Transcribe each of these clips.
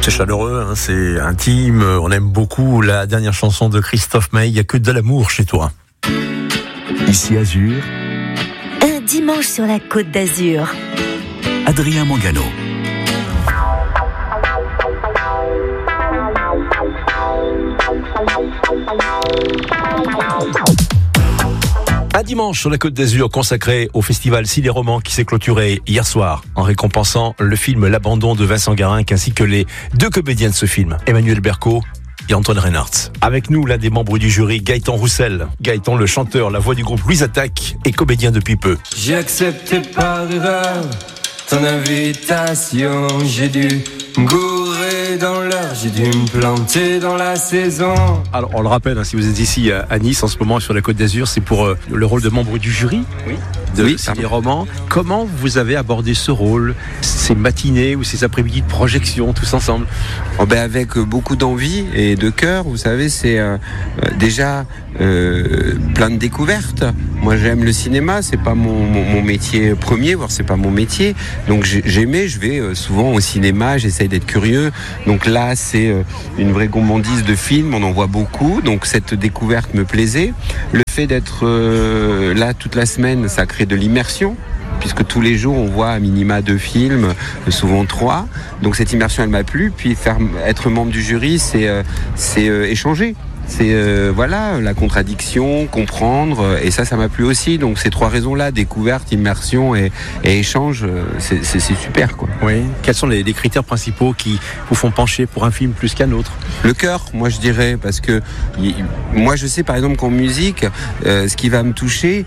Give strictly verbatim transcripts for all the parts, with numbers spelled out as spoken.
C'est chaleureux, hein, c'est intime, on aime beaucoup la dernière chanson de Christophe Maé, il n'y a que de l'amour chez toi. Ici Azur. Un dimanche sur la Côte d'Azur. Adrien Mangano. Un dimanche sur la Côte d'Azur consacré au festival Ciné-Roman qui s'est clôturé hier soir en récompensant le film L'Abandon de Vincent Garinck ainsi que les deux comédiens de ce film, Emmanuel Berco et Antoine Reinhardt. Avec nous, l'un des membres du jury, Gaëtan Roussel. Gaëtan, le chanteur, la voix du groupe Louise Attaque et comédien depuis peu. J'ai accepté par erreur ton invitation, j'ai dû me gourer dans l'heure, j'ai dû me planter dans la saison. Alors, on le rappelle, hein, si vous êtes ici à Nice en ce moment sur la Côte d'Azur, c'est pour euh, le rôle de membre du jury oui. de oui, Ciné-Roman. Comment vous avez abordé ce rôle, ces matinées ou ces après-midi de projection, tous ensemble? Oh ben avec beaucoup d'envie et de cœur, vous savez, c'est euh, déjà euh, plein de découvertes. Moi, j'aime le cinéma, c'est pas mon, mon, mon métier premier, voire c'est pas mon métier. Donc j'aimais, je vais souvent au cinéma, j'essaye d'être curieux. Donc là, c'est une vraie gourmandise de films, on en voit beaucoup. Donc cette découverte me plaisait. Le fait d'être euh, là toute la semaine, ça crée de l'immersion, puisque tous les jours on voit à minima deux films, souvent trois. Donc cette immersion, elle m'a plu. Puis faire être membre du jury, c'est euh, c'est euh, échanger. C'est euh, voilà la contradiction, comprendre, et ça, ça m'a plu aussi. Donc ces trois raisons-là, découverte, immersion et, et échange, c'est, c'est, c'est super, quoi. Oui. Quels sont les, les critères principaux qui vous font pencher pour un film plus qu'un autre? Le cœur, moi je dirais, parce que y, moi je sais par exemple qu'en musique, euh, ce qui va me toucher,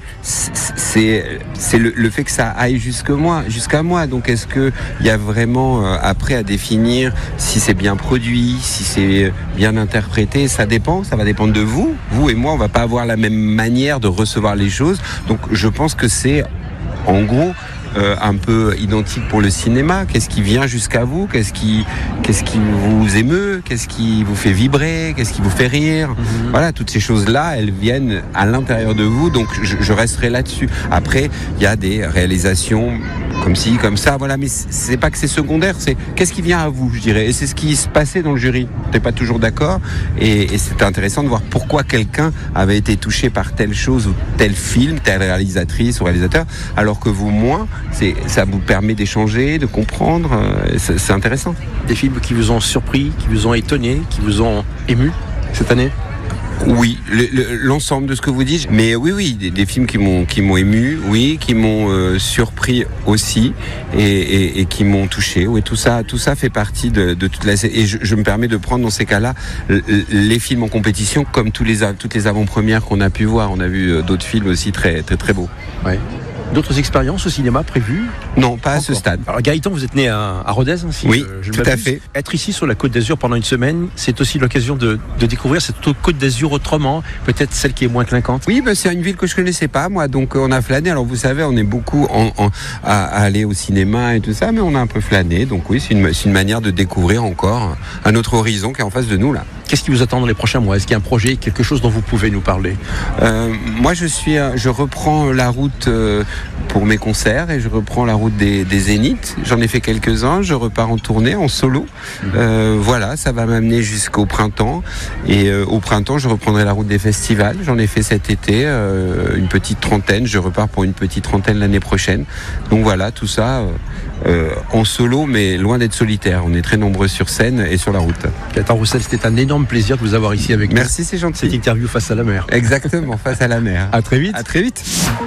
c'est c'est le, le fait que ça aille jusque moi, jusqu'à moi. Donc est-ce que il y a vraiment euh, après à définir si c'est bien produit, si c'est bien interprété? Ça dépend. Ça va dépendre de vous. Vous et moi, on va pas avoir la même manière de recevoir les choses. Donc, je pense que c'est, en gros, euh, un peu identique pour le cinéma. Qu'est-ce qui vient jusqu'à vous? Qu'est-ce qui, qu'est-ce qui vous émeut? Qu'est-ce qui vous fait vibrer? Qu'est-ce qui vous fait rire? Mm-hmm. Voilà, toutes ces choses-là, elles viennent à l'intérieur de vous. Donc, je, je resterai là-dessus. Après, il y a des réalisations comme ci, comme ça, voilà, mais c'est pas que c'est secondaire, c'est qu'est-ce qui vient à vous, je dirais, et c'est ce qui se passait dans le jury. T'es pas toujours d'accord, et, et c'était intéressant de voir pourquoi quelqu'un avait été touché par telle chose ou tel film, telle réalisatrice ou réalisateur, alors que vous moins, c'est, ça vous permet d'échanger, de comprendre, euh, c'est, c'est intéressant. Des films qui vous ont surpris, qui vous ont étonné, qui vous ont ému cette année? Oui, le, le, l'ensemble de ce que vous dites, mais oui, oui, des, des films qui m'ont qui m'ont ému, oui, qui m'ont euh, surpris aussi et, et, et qui m'ont touché. Oui, tout ça, tout ça fait partie de, de toute la. Et je, je me permets de prendre dans ces cas-là les films en compétition comme tous les toutes les avant-premières qu'on a pu voir. On a vu d'autres films aussi très très très beaux. Ouais. D'autres expériences au cinéma prévues? Non, pas à ce stade. Alors Gaëtan, vous êtes né à, à Rodez, hein, si oui, je, je tout à fait. Être ici sur la Côte d'Azur pendant une semaine, c'est aussi l'occasion de, de découvrir cette Côte d'Azur autrement, peut-être celle qui est moins clinquante. Oui, bah, c'est une ville que je connaissais pas, moi, donc on a flâné. Alors vous savez, on est beaucoup en, en, à, à aller au cinéma et tout ça, mais on a un peu flâné. Donc oui, c'est une, c'est une manière de découvrir encore un autre horizon qui est en face de nous là. Qu'est-ce qui vous attend dans les prochains mois? Est-ce qu'il y a un projet, quelque chose dont vous pouvez nous parler? euh, Moi, je suis, je reprends la route euh, pour mes concerts et je reprends la route des, des Zéniths. J'en ai fait quelques-uns. Je repars en tournée, en solo. Mmh. Euh, voilà, ça va m'amener jusqu'au printemps. Et euh, au printemps, je reprendrai la route des festivals. J'en ai fait cet été euh, une petite trentaine. Je repars pour une petite trentaine l'année prochaine. Donc voilà, tout ça euh, euh, en solo, mais loin d'être solitaire. On est très nombreux sur scène et sur la route. Gaëtan Roussel, c'était un énorme plaisir de vous avoir ici avec nous. Merci, c'est gentil. Cette interview face à la mer. Exactement, face à la mer. À très vite. À très vite.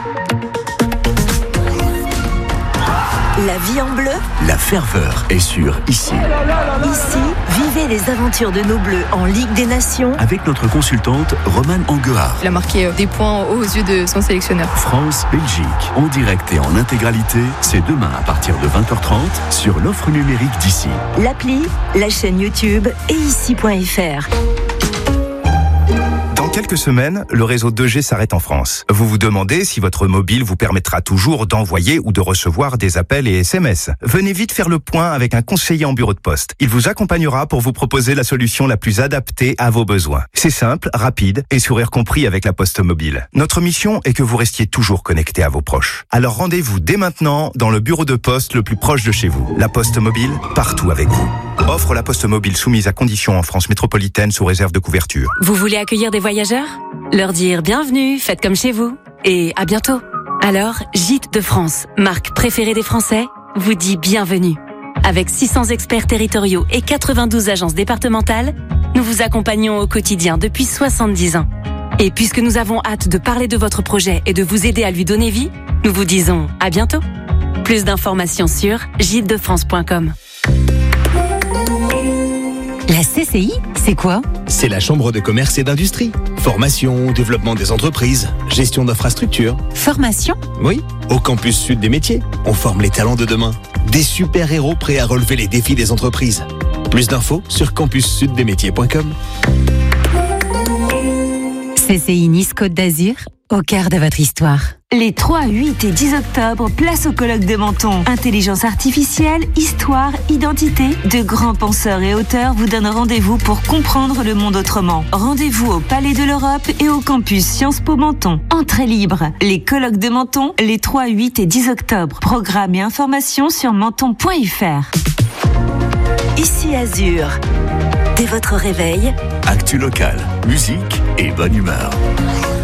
La vie en bleu. La ferveur est sur Ici. Ici, vivez les aventures de nos bleus en Ligue des Nations. Avec notre consultante Romane Anguard. Il a marqué des points aux yeux de son sélectionneur. France-Belgique, en direct et en intégralité, c'est demain à partir de vingt heures trente sur l'offre numérique d'Ici. L'appli, la chaîne YouTube et ici point f r. Dans quelques semaines, le réseau deux G s'arrête en France. Vous vous demandez si votre mobile vous permettra toujours d'envoyer ou de recevoir des appels et S M S. Venez vite faire le point avec un conseiller en bureau de poste. Il vous accompagnera pour vous proposer la solution la plus adaptée à vos besoins. C'est simple, rapide et sourire compris avec la Poste Mobile. Notre mission est que vous restiez toujours connecté à vos proches. Alors rendez-vous dès maintenant dans le bureau de poste le plus proche de chez vous. La Poste Mobile, partout avec vous. Offre La Poste Mobile soumise à conditions en France métropolitaine sous réserve de couverture. Vous voulez accueillir des voyageurs ? Leur dire bienvenue, faites comme chez vous. Et à bientôt. Alors, Gîtes de France, marque préférée des Français, vous dit bienvenue. Avec six cents experts territoriaux et quatre-vingt-douze agences départementales, nous vous accompagnons au quotidien depuis soixante-dix ans. Et puisque nous avons hâte de parler de votre projet et de vous aider à lui donner vie, nous vous disons à bientôt. Plus d'informations sur gîtes de france point com. La C C I, c'est quoi ? C'est la Chambre de commerce et d'industrie. Formation, développement des entreprises, gestion d'infrastructures. Formation ? Oui, au campus sud des métiers. On forme les talents de demain. Des super-héros prêts à relever les défis des entreprises. Plus d'infos sur campus sud des métiers point com. C C I Nice Côte d'Azur, au cœur de votre histoire. Les trois, huit et dix octobre, place au colloque de Menton. Intelligence artificielle, histoire, identité. De grands penseurs et auteurs vous donnent rendez-vous pour comprendre le monde autrement. Rendez-vous au Palais de l'Europe et au campus Sciences Po Menton. Entrée libre. Les colloques de Menton, les trois, huit et dix octobre. Programme et informations sur menton point f r. Ici Azur. Dès votre réveil, actu local, musique et bonne humeur.